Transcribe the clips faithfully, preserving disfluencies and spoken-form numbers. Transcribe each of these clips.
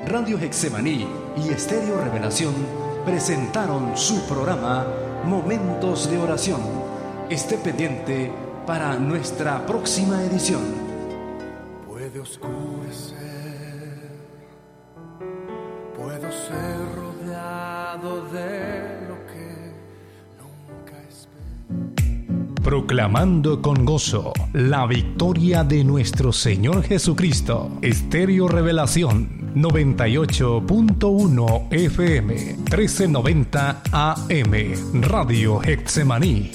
Radio Getsemaní y Estéreo Revelación presentaron su programa Momentos de Oración. Esté pendiente para nuestra próxima edición. Puede oscurecer, puedo ser rodeado de lo que nunca esperé. Proclamando con gozo la victoria de nuestro Señor Jesucristo. Estéreo Revelación noventa y ocho punto uno F M, trece noventa A M, Radio Getsemaní.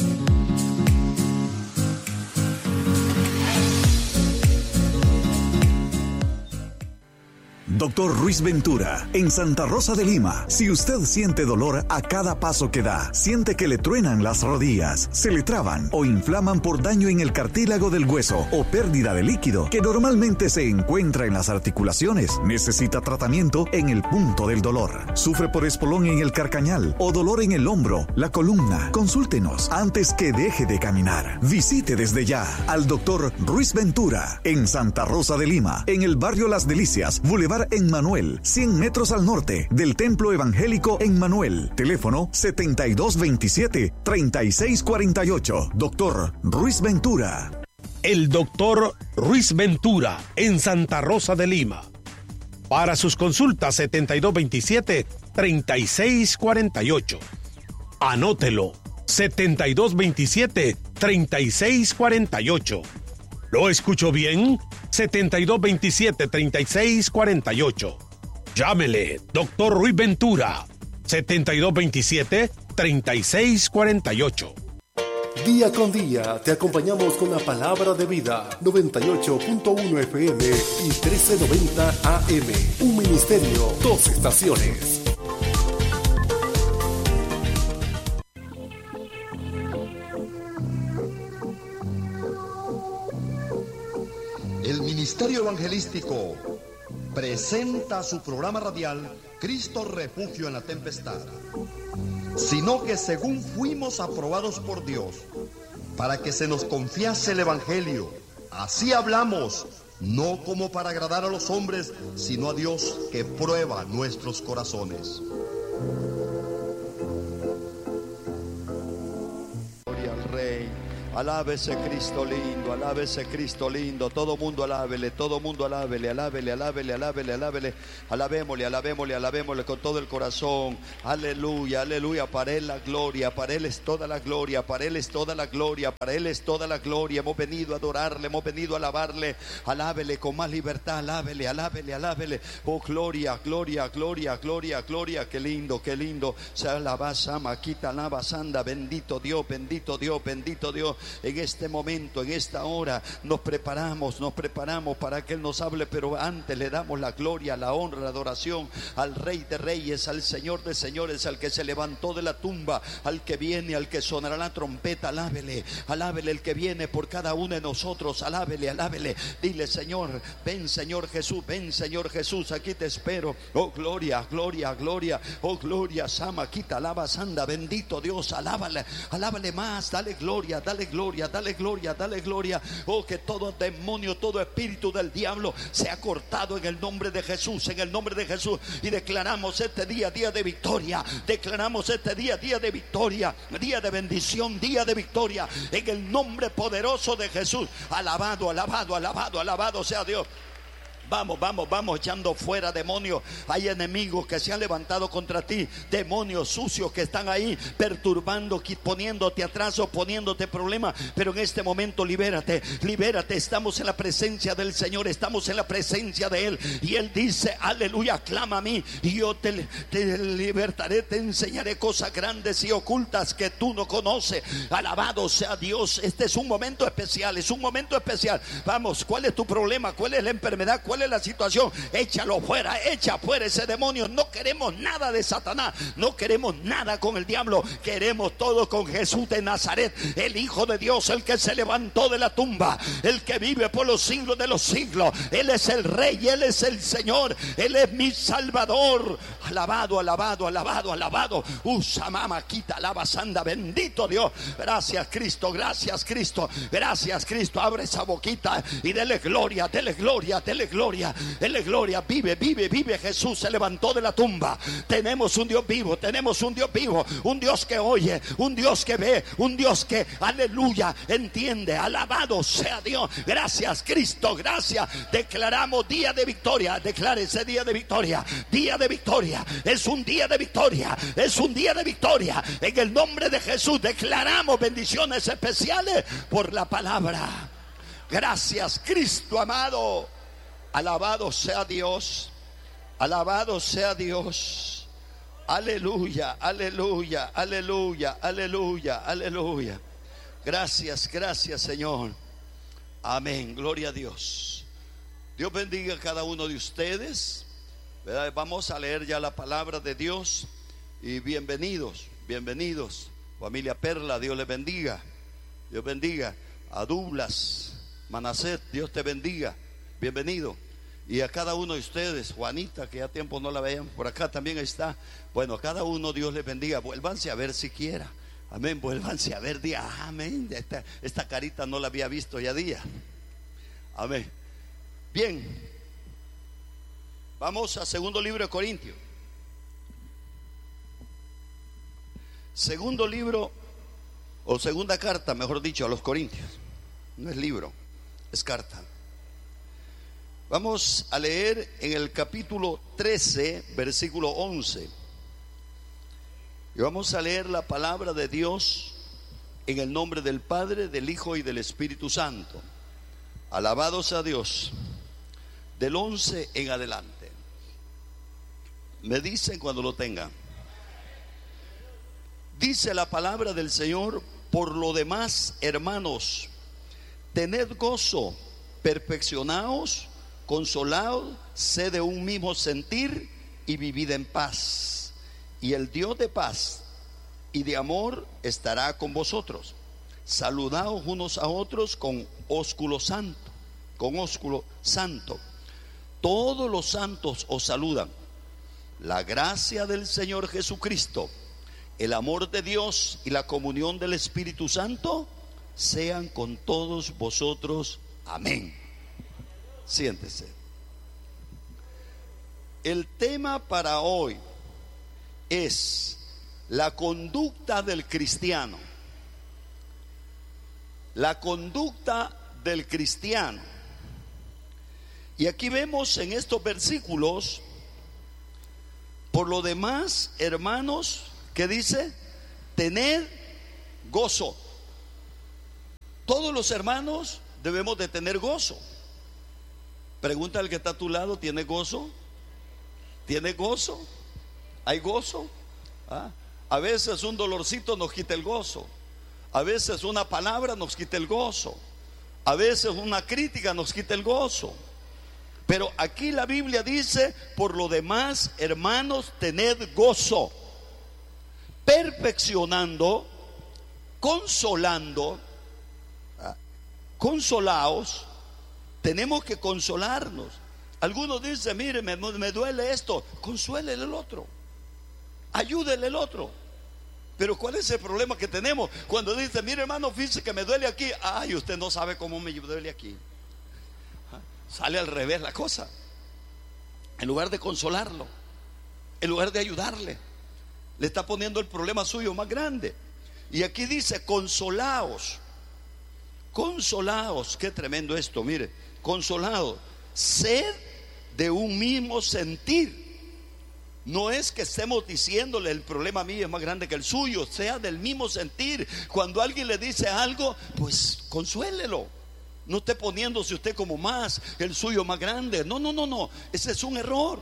Doctor Ruiz Ventura, en Santa Rosa de Lima. Si usted siente dolor a cada paso que da, siente que le truenan las rodillas, se le traban o inflaman por daño en el cartílago del hueso o pérdida de líquido que normalmente se encuentra en las articulaciones, necesita tratamiento en el punto del dolor. Sufre por espolón en el carcañal o dolor en el hombro, la columna. Consúltenos antes que deje de caminar. Visite desde ya al Doctor Ruiz Ventura en Santa Rosa de Lima, en el barrio Las Delicias, Boulevard en Manuel, cien metros al norte del Templo Evangélico en Manuel. Teléfono setenta y dos veintisiete, treinta y seis cuarenta y ocho. Doctor Ruiz Ventura. El Doctor Ruiz Ventura en Santa Rosa de Lima. Para sus consultas setenta y dos veintisiete, treinta y seis cuarenta y ocho. Anótelo. setenta y dos veintisiete, treinta y seis cuarenta y ocho. ¿Lo escucho bien? setenta y dos veintisiete, treinta y seis cuarenta y ocho. Llámele, Doctor Ruiz Ventura, setenta y dos veintisiete, treinta y seis cuarenta y ocho. Día con día te acompañamos con la palabra de vida. noventa y ocho punto uno F M y trece noventa A M. Un ministerio, dos estaciones. El Ministerio Evangelístico presenta su programa radial Cristo Refugio en la Tempestad, sino que según fuimos aprobados por Dios para que se nos confiase el Evangelio, así hablamos, no como para agradar a los hombres, sino a Dios que prueba nuestros corazones. Gloria al Rey. Alábese Cristo lindo, alábese Cristo lindo, todo mundo alábele, todo mundo alábele, alábele, alábele, alábele, alábele, alabémosle, alabémosle, alabémosle con todo el corazón, aleluya, aleluya, para Él la gloria, para Él es toda la gloria, para Él es toda la gloria, para Él es toda la gloria, hemos venido a adorarle, hemos venido a alabarle, alábele con más libertad, alábele, alábele, alábele, oh gloria, gloria, gloria, gloria, gloria, qué lindo, qué lindo, se alaba, sama, quita, alaba, sanda, bendito Dios, bendito Dios, bendito Dios. En este momento, en esta hora, nos preparamos, nos preparamos para que Él nos hable, pero antes le damos la gloria, la honra, la adoración al Rey de Reyes, al Señor de Señores, al que se levantó de la tumba, al que viene, al que sonará la trompeta, alábele, alábele el que viene por cada uno de nosotros, alábele, alábele, dile Señor, ven Señor Jesús, ven Señor Jesús, aquí te espero, oh gloria, gloria, gloria, oh gloria, sama, quita, alaba, sanda, bendito Dios, alábale, alábale más, dale gloria, dale gloria, dale gloria, dale gloria. Oh, que todo demonio, todo espíritu del diablo sea cortado en el nombre de Jesús, en el nombre de Jesús. Y declaramos este día, día de victoria. Declaramos este día, día de victoria, día de bendición, día de victoria, en el nombre poderoso de Jesús. Alabado, alabado, alabado, alabado sea Dios. Vamos, vamos, vamos echando fuera demonios. Hay enemigos que se han levantado contra ti, demonios sucios que están ahí perturbando, poniéndote atraso, poniéndote problemas. Pero en este momento libérate, libérate. Estamos en la presencia del Señor, estamos en la presencia de Él. Y Él dice, aleluya, clama a mí y yo te, te libertaré, te enseñaré cosas grandes y ocultas que tú no conoces. Alabado sea Dios. Este es un momento especial, es un momento especial. Vamos, ¿cuál es tu problema? ¿Cuál es la enfermedad? ¿Cuál es la situación? Échalo fuera, echa fuera ese demonio. No queremos nada de Satanás, no queremos nada con el diablo, queremos todo con Jesús de Nazaret, el Hijo de Dios, el que se levantó de la tumba, el que vive por los siglos de los siglos. Él es el Rey, Él es el Señor, Él es mi Salvador. Alabado, alabado, alabado, alabado. Usa mama, quita, alaba, sanda, bendito Dios. Gracias Cristo, gracias Cristo, gracias Cristo. Abre esa boquita y dele gloria, dele gloria, dele gloria. gloria, Él es gloria. Vive, vive, vive. Jesús se levantó de la tumba. Tenemos un Dios vivo, tenemos un Dios vivo, un Dios que oye, un Dios que ve, un Dios que, aleluya, entiende. Alabado sea Dios. Gracias Cristo, gracias. Declaramos día de victoria. Declare ese día de victoria. Día de victoria. Es un día de victoria. Es un día de victoria. En el nombre de Jesús declaramos bendiciones especiales por la palabra. Gracias Cristo amado. Alabado sea Dios. Alabado sea Dios. Aleluya, aleluya, aleluya, aleluya, aleluya. Gracias, gracias Señor. Amén, gloria a Dios. Dios bendiga a cada uno de ustedes, ¿verdad? Vamos a leer ya la palabra de Dios. Y bienvenidos, bienvenidos familia Perla, Dios les bendiga. Dios bendiga a Douglas, Manacet, Dios te bendiga. Bienvenido. Y a cada uno de ustedes, Juanita, que ya tiempo no la veían, por acá también está. Bueno, a cada uno Dios les bendiga. Vuélvanse a ver siquiera. Amén, vuélvanse a ver día. Amén. Esta, esta carita no la había visto ya día. Amén. Bien. Vamos a segundo libro de Corintios. Segundo libro, o segunda carta, mejor dicho, a los Corintios. No es libro, es carta. Vamos a leer en el capítulo trece, versículo once. Y vamos a leer la palabra de Dios en el nombre del Padre, del Hijo y del Espíritu Santo. Alabado sea Dios. Del once en adelante. Me dicen cuando lo tengan. Dice la palabra del Señor: por lo demás, hermanos, tened gozo, perfeccionaos, consolaos, sed de un mismo sentir y vivid en paz. Y el Dios de paz y de amor estará con vosotros. Saludaos unos a otros con ósculo santo, con ósculo santo. Todos los santos os saludan. La gracia del Señor Jesucristo, el amor de Dios y la comunión del Espíritu Santo sean con todos vosotros. Amén. Siéntese. El tema para hoy es la conducta del cristiano. La conducta del cristiano. Y aquí vemos en estos versículos: por lo demás, hermanos, ¿qué dice? Tened gozo. Todos los hermanos debemos de tener gozo. Pregunta al que está a tu lado: ¿tiene gozo? ¿Tiene gozo? ¿Hay gozo? ¿Ah? A veces un dolorcito nos quita el gozo. A veces una palabra nos quita el gozo. A veces una crítica nos quita el gozo. Pero aquí la Biblia dice: por lo demás, hermanos, tened gozo, perfeccionando, consolando. ¿Ah? Consolaos. Tenemos que consolarnos. Algunos dicen: mire, me, me duele esto. Consuélele el otro, ayúdele el otro. Pero ¿cuál es el problema que tenemos? Cuando dice: mire hermano, fíjese que me duele aquí. Ay, usted no sabe cómo me duele aquí. Sale al revés la cosa. En lugar de consolarlo, en lugar de ayudarle, le está poniendo el problema suyo más grande. Y aquí dice: consolaos. Consolaos. Qué tremendo esto, mire. Consolaos, sed de un mismo sentir. No es que estemos diciéndole: el problema mío es más grande que el suyo. Sea del mismo sentir. Cuando alguien le dice algo, pues consuélelo. No esté poniéndose usted como más, el suyo más grande. No, no, no, no. Ese es un error.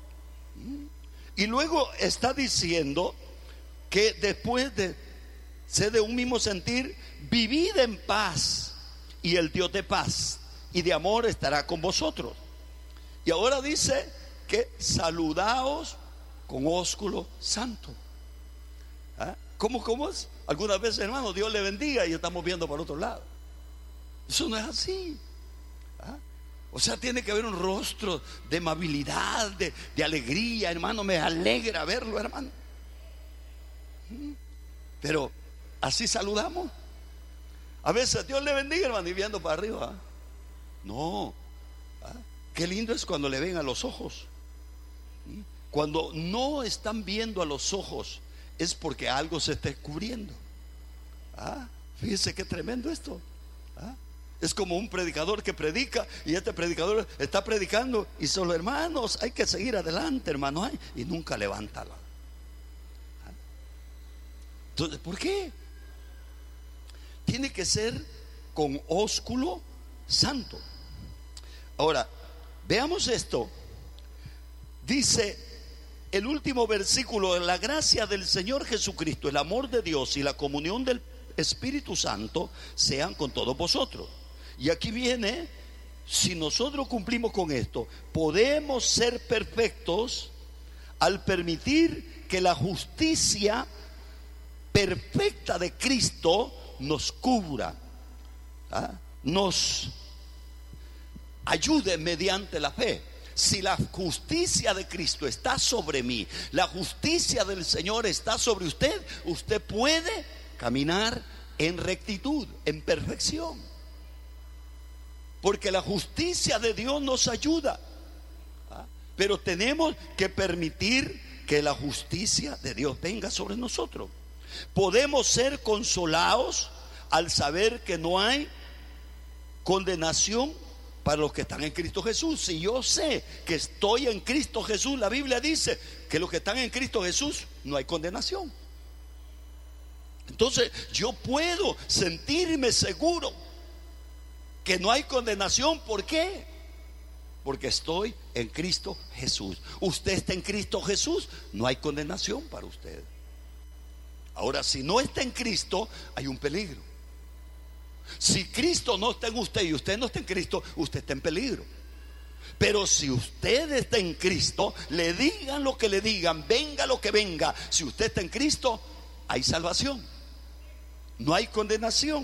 Y luego está diciendo que después de ser de un mismo sentir, vivid en paz, y el Dios de paz y de amor estará con vosotros. Y ahora dice que saludaos con ósculo santo. ¿Ah? ¿Cómo, cómo es? Algunas veces, hermano, Dios le bendiga, y estamos viendo para otro lado. Eso no es así. ¿Ah? O sea, tiene que haber un rostro de amabilidad, de, de alegría. Hermano, me alegra verlo, hermano. Pero así saludamos. A veces: Dios le bendiga, hermano, y viendo para arriba. ¿Ah? No. ¿Ah? Qué lindo es cuando le ven a los ojos. Cuando no están viendo a los ojos, es porque algo se está cubriendo. Ah, fíjese qué tremendo esto. Ah, es como un predicador que predica, y este predicador está predicando y solo, hermanos, hay que seguir adelante, hermano, ay, y nunca levanta la. Ah. Entonces, ¿por qué? Tiene que ser con ósculo santo. Ahora, veamos esto. Dice el último versículo: la gracia del Señor Jesucristo, el amor de Dios y la comunión del Espíritu Santo sean con todos vosotros. Y aquí viene, si nosotros cumplimos con esto, podemos ser perfectos al permitir que la justicia perfecta de Cristo nos cubra, ¿ah? Nos ayude mediante la fe. Si la justicia de Cristo está sobre mí, la justicia del Señor está sobre usted, usted puede caminar en rectitud, en perfección, porque la justicia de Dios nos ayuda. ¿Ah? Pero tenemos que permitir que la justicia de Dios venga sobre nosotros. Podemos ser consolados al saber que no hay condenación para los que están en Cristo Jesús. Si yo sé que estoy en Cristo Jesús, la Biblia dice que los que están en Cristo Jesús no hay condenación. Entonces yo puedo sentirme seguro que no hay condenación. ¿Por qué? Porque estoy en Cristo Jesús. Usted está en Cristo Jesús, no hay condenación para usted. Ahora, si no está en Cristo, hay un peligro. Si Cristo no está en usted y usted no está en Cristo, usted está en peligro. Pero si usted está en Cristo, le digan lo que le digan, venga lo que venga, si usted está en Cristo, hay salvación, no hay condenación.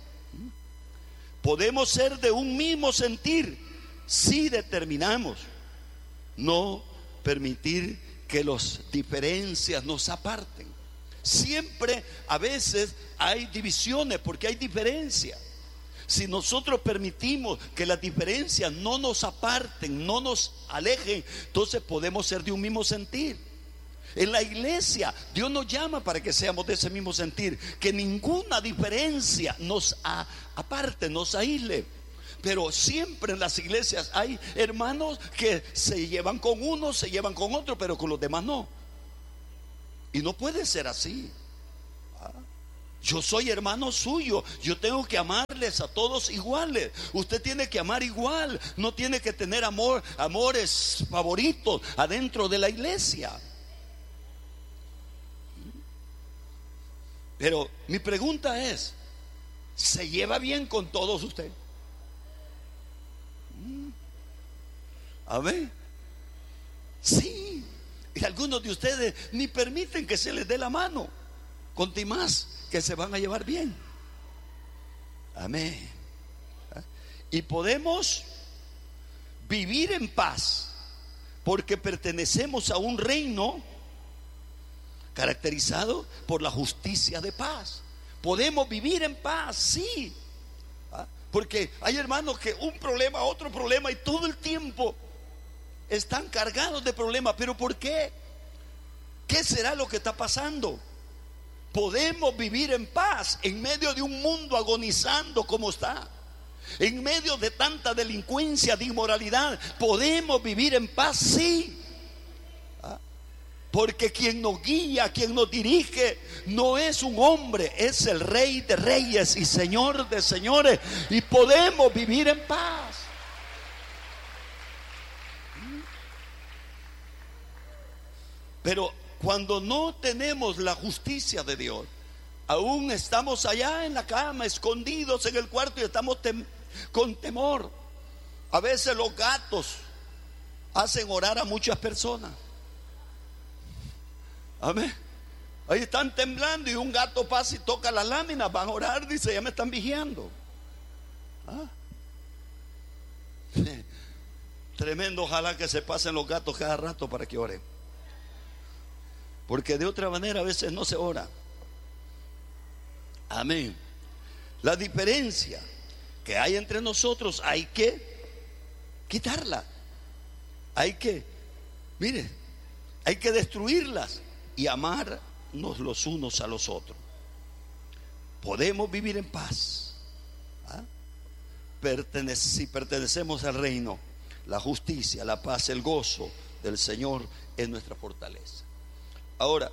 Podemos ser de un mismo sentir si determinamos no permitir que las diferencias nos aparten. Siempre, a veces hay divisiones porque hay diferencias. Si nosotros permitimos que las diferencias no nos aparten, no nos alejen, entonces podemos ser de un mismo sentir. En la iglesia Dios nos llama para que seamos de ese mismo sentir, que ninguna diferencia nos aparte, nos aísle. Pero siempre en las iglesias hay hermanos que se llevan con uno, se llevan con otro, pero con los demás no. Y no puede ser así. Yo soy hermano suyo, yo tengo que amarles a todos iguales. Usted tiene que amar igual, no tiene que tener amor, amores favoritos adentro de la iglesia. Pero mi pregunta es, ¿se lleva bien con todos usted? A ver, sí. Y algunos de ustedes ni permiten que se les dé la mano, con más que se van a llevar bien. Amén. Y podemos vivir en paz porque pertenecemos a un reino caracterizado por la justicia de paz. Podemos vivir en paz, sí. Porque hay hermanos que un problema, otro problema, y todo el tiempo están cargados de problemas. ¿Pero por qué? ¿Qué será lo que está pasando? Podemos vivir en paz en medio de un mundo agonizando como está, en medio de tanta delincuencia, de inmoralidad. Podemos vivir en paz, sí. ¿Ah? Porque quien nos guía, quien nos dirige, no es un hombre, es el Rey de Reyes y Señor de Señores. Y podemos vivir en paz. Pero cuando no tenemos la justicia de Dios, aún estamos allá en la cama, escondidos en el cuarto, y estamos tem- con temor. A veces los gatos hacen orar a muchas personas. Amén. Ahí están temblando y un gato pasa y toca las láminas, van a orar, dice, ya me están vigiando. ¿Ah? Tremendo, ojalá que se pasen los gatos cada rato para que oren. Porque de otra manera a veces no se ora. Amén. La diferencia que hay entre nosotros hay que quitarla. hay que, mire, hay que destruirlas y amarnos los unos a los otros. Podemos vivir en paz, ¿ah? Pertenece, si pertenecemos al reino, la justicia, la paz, el gozo del Señor es nuestra fortaleza. Ahora,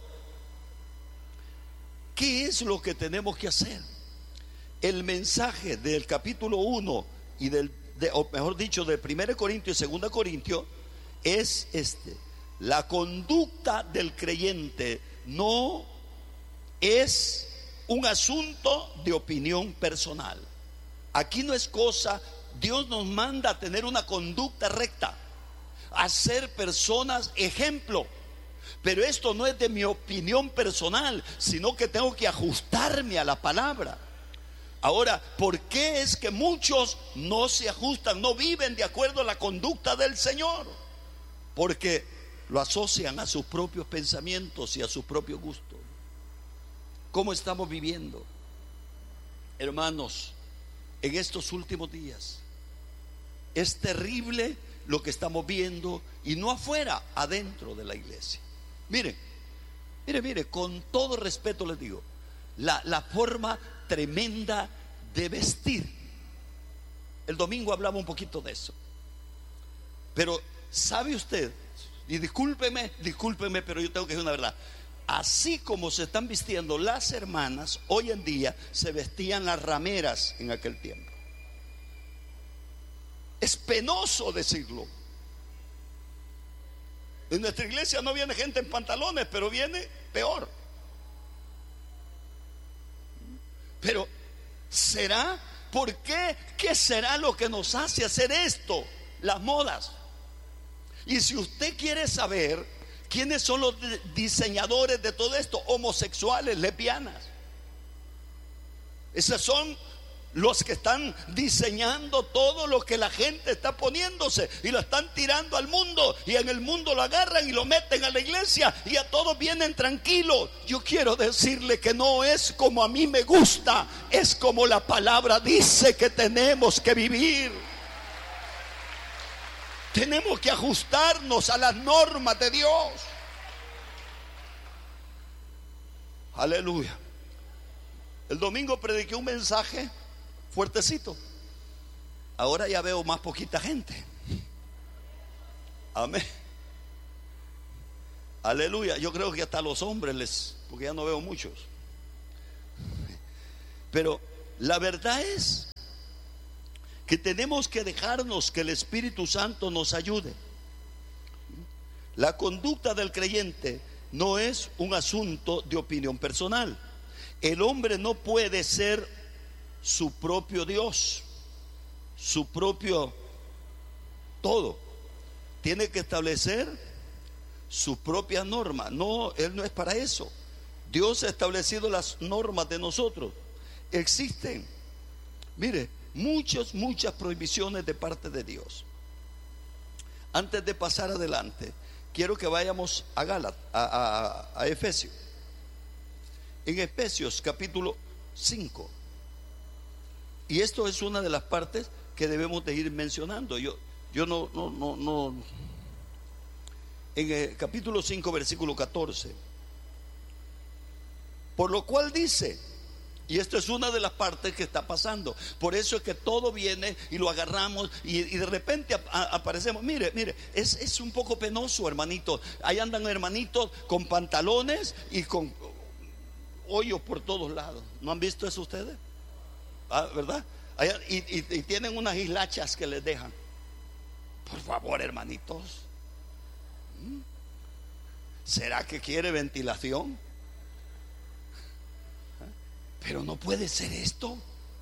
¿qué es lo que tenemos que hacer? El mensaje del capítulo uno y del, de, o mejor dicho, de primera Corintios y segunda Corintios es este: la conducta del creyente no es un asunto de opinión personal. Aquí no es cosa, Dios nos manda a tener una conducta recta, a ser personas ejemplo. Pero esto no es de mi opinión personal, sino que tengo que ajustarme a la palabra. Ahora, ¿por qué es que muchos no se ajustan, no viven de acuerdo a la conducta del Señor? Porque lo asocian a sus propios pensamientos y a sus propios gustos. ¿Cómo estamos viviendo? Hermanos, en estos últimos días es terrible lo que estamos viendo, y no afuera, adentro de la iglesia. Miren, mire, mire, con todo respeto les digo, la, la forma tremenda de vestir. El domingo hablaba un poquito de eso. Pero ¿sabe usted? Y discúlpeme, discúlpeme, pero yo tengo que decir una verdad. Así como se están vistiendo las hermanas hoy en día, se vestían las rameras en aquel tiempo. Es penoso decirlo. En nuestra iglesia no viene gente en pantalones, pero viene peor. Pero ¿será? ¿Por qué? ¿Qué será lo que nos hace hacer esto? Las modas. Y si usted quiere saber quiénes son los diseñadores de todo esto, homosexuales, lesbianas, esos son los que están diseñando todo lo que la gente está poniéndose y lo están tirando al mundo, y en el mundo lo agarran y lo meten a la iglesia y a todos vienen tranquilos. Yo quiero decirle que no es como a mí me gusta, es como la palabra dice que tenemos que vivir. Tenemos que ajustarnos a las normas de Dios. Aleluya. El domingo prediqué un mensaje fuertecito. Ahora ya veo más poquita gente. Amén. Aleluya. Yo creo que hasta los hombres les, porque ya no veo muchos. Pero la verdad es que tenemos que dejarnos que el Espíritu Santo nos ayude. La conducta del creyente no es un asunto de opinión personal. El hombre no puede ser su propio Dios, su propio todo. Tiene que establecer su propia norma. No, él no es para eso. Dios ha establecido las normas de nosotros. Existen, mire, muchas, muchas prohibiciones de parte de Dios. Antes de pasar adelante, quiero que vayamos a Gálatas, a, a, a Efesios. En Efesios capítulo cinco. Y esto es una de las partes que debemos de ir mencionando. Yo, yo no, no, no, no. En el capítulo cinco, versículo catorce. Por lo cual dice, y esto es una de las partes que está pasando. Por eso es que todo viene y lo agarramos y, y de repente ap aparecemos. Mire, mire, es, es un poco penoso, hermanito. Ahí andan hermanitos con pantalones y con hoyos por todos lados. ¿No han visto eso ustedes? Ah, ¿verdad? Allá, y, y, y tienen unas hislachas que les dejan. Por favor, hermanitos. ¿Mm? ¿Será que quiere ventilación? Pero no puede ser esto.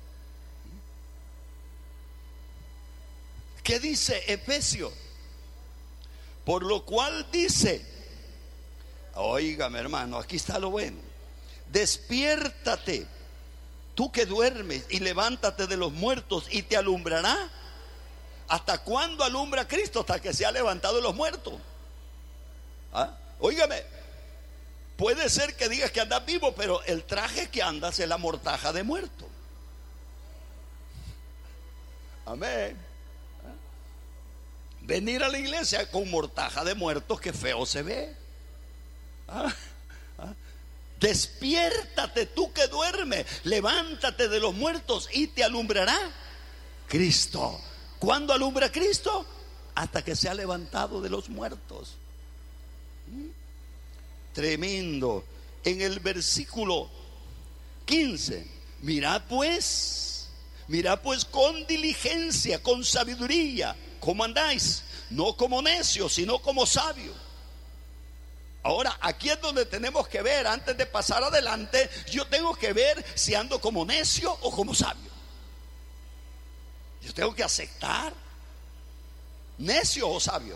¿Qué dice Efesios? Por lo cual dice, óigame hermano, aquí está lo bueno. Despiértate, tú que duermes, y levántate de los muertos y te alumbrará. ¿Hasta cuándo alumbra Cristo? Hasta que se ha levantado de los muertos. ¿Ah? Óigame, puede ser que digas que andas vivo, pero el traje que andas es la mortaja de muerto. Amén. venir a la iglesia con mortaja de muertos, que feo se ve. ¿Ah? ¿Ah? Despiértate tú que duermes, levántate de los muertos y te alumbrará Cristo. ¿Cuándo alumbra Cristo? Hasta que sea levantado de los muertos. ¿Mm? Tremendo. En el versículo quince, mirad pues, mirad pues con diligencia, con sabiduría, cómo andáis, no como necios, sino como sabios. Ahora, aquí es donde tenemos que ver, antes de pasar adelante, yo tengo que ver si ando como necio o como sabio. Yo tengo que aceptar, necio o sabio.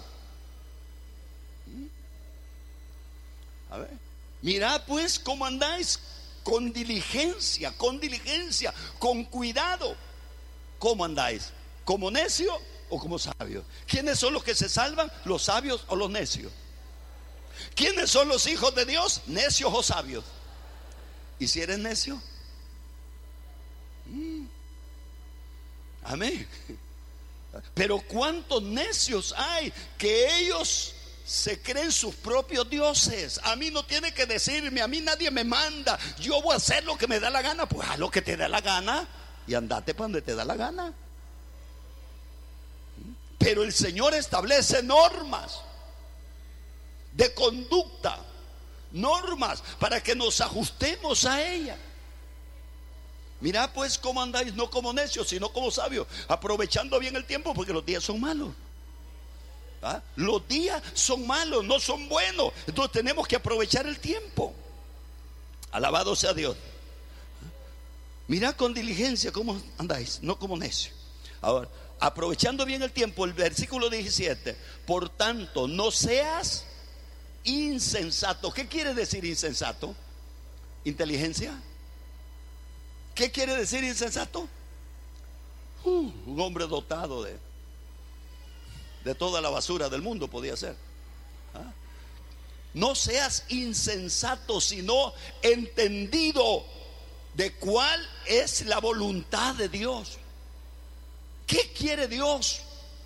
A ver, mirad pues cómo andáis, con diligencia, con diligencia, con cuidado. ¿Cómo andáis? ¿Como necio o como sabio? ¿Quiénes son los que se salvan? ¿Los sabios o los necios? ¿Quiénes son los hijos de Dios? ¿Necios o sabios? ¿Y si eres necio? Mm. Amén. Pero cuántos necios hay que ellos se creen sus propios dioses. A mí no tiene que decirme, a mí nadie me manda, yo voy a hacer lo que me da la gana. Pues haz lo que te da la gana y andate para donde te da la gana. Pero el Señor establece normas de conducta, normas para que nos ajustemos a ella. Mirad pues cómo andáis, no como necios, sino como sabios, aprovechando bien el tiempo, porque los días son malos. ¿Ah? Los días son malos, no son buenos. Entonces tenemos que aprovechar el tiempo. Alabado sea Dios. Mirad con diligencia cómo andáis, no como necios. Ahora, aprovechando bien el tiempo, el versículo diecisiete, por tanto, no seas insensato. ¿Qué quiere decir insensato? ¿Inteligencia? ¿Qué quiere decir insensato? Uh, un hombre dotado de de toda la basura del mundo podía ser. ¿Ah? No seas insensato, sino entendido de cuál es la voluntad de Dios. ¿Qué quiere Dios?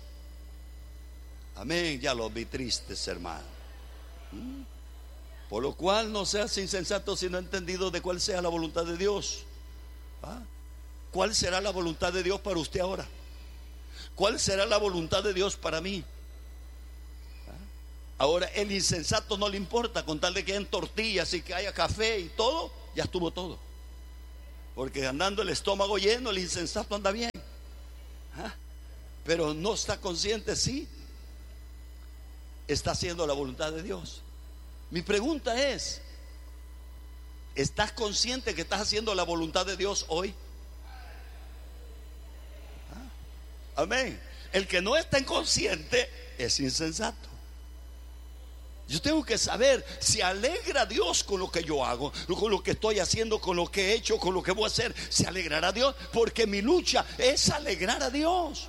Amén. Ya los vi tristes, hermano. ¿Mm? Por lo cual no seas insensato, sino entendido de cuál sea la voluntad de Dios. ¿Ah? ¿Cuál será la voluntad de Dios para usted ahora? ¿Cuál será la voluntad de Dios para mí? Ahora, el insensato no le importa, con tal de que hayan tortillas y que haya café y todo, ya estuvo todo. Porque andando el estómago lleno, el insensato anda bien. ¿Ah? Pero no está consciente si está haciendo la voluntad de Dios. Mi pregunta es, ¿estás consciente que estás haciendo la voluntad de Dios hoy? Amén. El que no está inconsciente es insensato. Yo tengo que saber si alegra a Dios con lo que yo hago, con lo que estoy haciendo, con lo que he hecho, con lo que voy a hacer. ¿Se alegrará a Dios? Porque mi lucha es alegrar a Dios.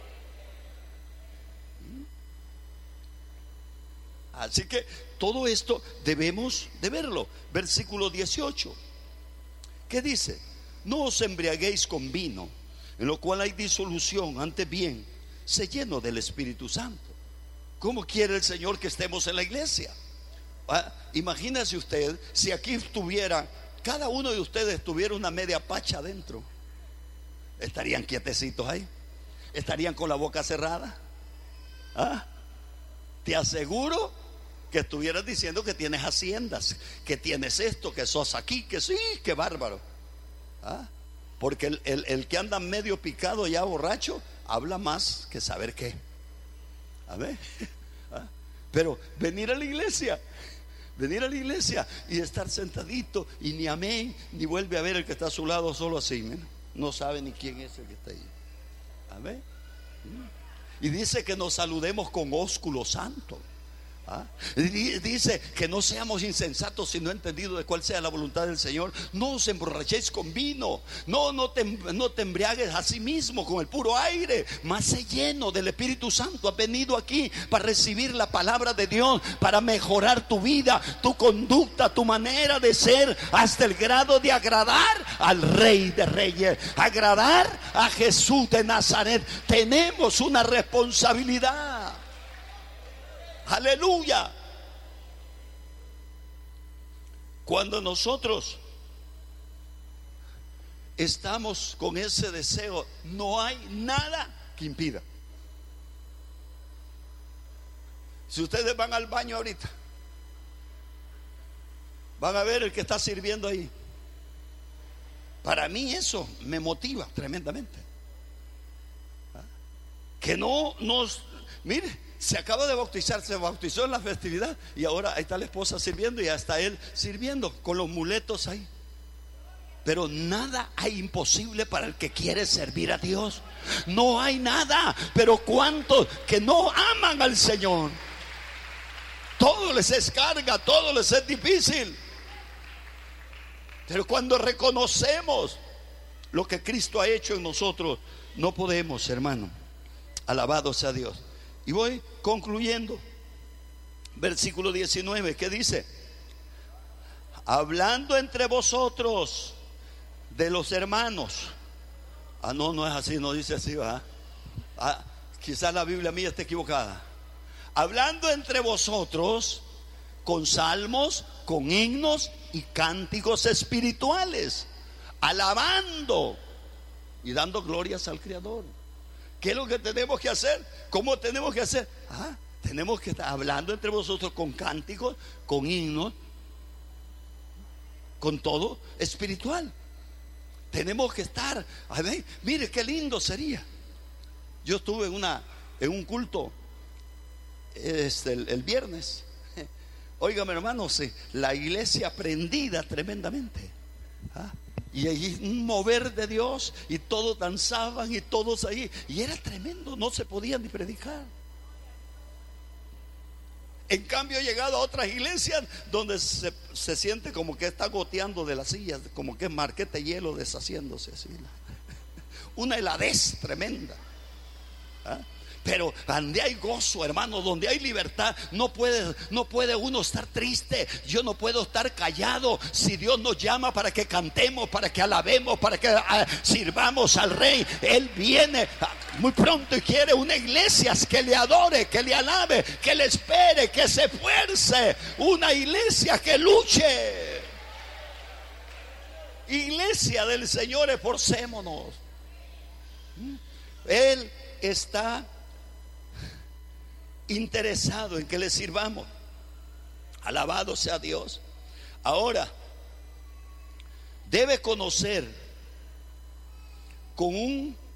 Así que todo esto debemos de verlo. Versículo dieciocho, ¿qué dice? No os embriaguéis con vino, en lo cual hay disolución, antes bien, se lleno del Espíritu Santo. ¿Cómo quiere el Señor que estemos en la iglesia? ¿Ah? Imagínese usted si aquí estuviera, cada uno de ustedes tuviera una media pacha adentro. ¿Estarían quietecitos ahí? ¿Estarían con la boca cerrada? ¿Ah? Te aseguro que estuvieras diciendo que tienes haciendas, que tienes esto, que sos aquí, que sí, que bárbaro. ¿Ah? Porque el, el, el que anda medio picado ya borracho habla más que saber qué. A ver. ¿Ah? Pero venir a la iglesia, venir a la iglesia y estar sentadito y ni amén, ni vuelve a ver el que está a su lado, solo así, ¿no? No sabe ni quién es el que está ahí. Amén. Y dice que nos saludemos con ósculo santo. ¿Ah? Dice que no seamos insensatos, sino entendidos de cuál sea la voluntad del Señor. No os emborrachéis con vino, no, no, te, no te embriagues a sí mismo con el puro aire, mas sé lleno del Espíritu Santo. Has venido aquí para recibir la palabra de Dios, para mejorar tu vida, tu conducta, tu manera de ser, hasta el grado de agradar al Rey de Reyes, agradar a Jesús de Nazaret. Tenemos una responsabilidad. Aleluya. Cuando nosotros estamos con ese deseo, no hay nada que impida. Si ustedes van al baño ahorita, van a ver el que está sirviendo ahí. Para mí eso me motiva tremendamente. Que no nos... Mire, se acaba de bautizar, se bautizó en la festividad y ahora ahí está la esposa sirviendo y hasta él sirviendo con los muletos ahí. Pero nada hay imposible para el que quiere servir a Dios. No hay nada. Pero cuántos que no aman al Señor, todo les es carga, todo les es difícil. Pero cuando reconocemos lo que Cristo ha hecho en nosotros, no podemos, hermano. Alabado sea Dios. Y voy concluyendo. Versículo diecinueve, ¿qué dice? Hablando entre vosotros de los hermanos. Ah, no, no es así, no dice así, ¿verdad? Ah, quizás la Biblia mía esté equivocada. Hablando entre vosotros con salmos, con himnos y cánticos espirituales, alabando y dando glorias al Creador. ¿Qué es lo que tenemos que hacer? ¿Cómo tenemos que hacer? Ah, tenemos que estar hablando entre vosotros con cánticos, con himnos, con todo espiritual. Tenemos que estar, a ver, mire qué lindo sería. Yo estuve en una en un culto este, el, el viernes. Óigame, hermanos, la iglesia prendida tremendamente. ¿Ah? Y allí un mover de Dios, y todos danzaban y todos ahí, y era tremendo, no se podía ni predicar. En cambio he llegado a otras iglesias donde se, se siente como que está goteando de las sillas, como que es marquete hielo deshaciéndose así. Una heladez tremenda. ¿Ah? Pero donde hay gozo, hermano, donde hay libertad, no puede, no puede uno estar triste. Yo no puedo estar callado. Si Dios nos llama para que cantemos, para que alabemos, para que uh, sirvamos al Rey, Él viene uh, muy pronto y quiere una iglesia que le adore, que le alabe, que le espere, que se esfuerce. Una iglesia que luche. Iglesia del Señor, esforcémonos. Él está interesado en que le sirvamos. Alabado sea Dios. Ahora debe conocer con un